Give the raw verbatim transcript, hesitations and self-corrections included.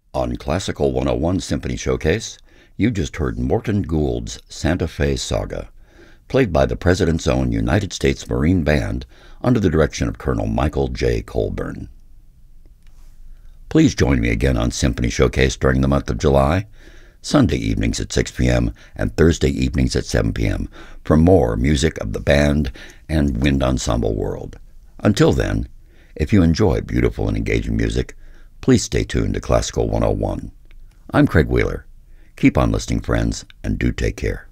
On Classical one oh one Symphony Showcase, you just heard Morton Gould's Santa Fe Saga, played by the President's Own United States Marine Band under the direction of Colonel Michael J. Colburn. Please join me again on Symphony Showcase during the month of July, Sunday evenings at six p.m. and Thursday evenings at seven p.m. for more music of the band and wind ensemble world. Until then, if you enjoy beautiful and engaging music, please stay tuned to Classical one oh one. I'm Craig Wheeler. Keep on listening, friends, and do take care.